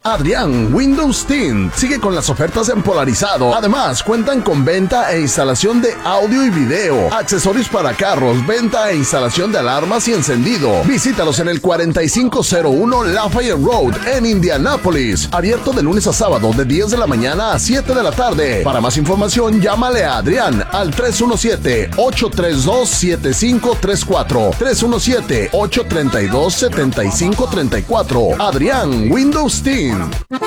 Adrián Windows Tint sigue con las ofertas en Polarizado. Además, cuentan con venta e instalación de audio y video, accesorios para carros, venta e instalación de alarmas y encendido. Visítalos en el 4501 Lafayette Road en Indianápolis. Abierto de lunes a sábado de 10 de la mañana a 7 de la tarde. Para más información, llámale a Adrián al 317-832-7534. 317-832-7534. Adrián Windows Tint.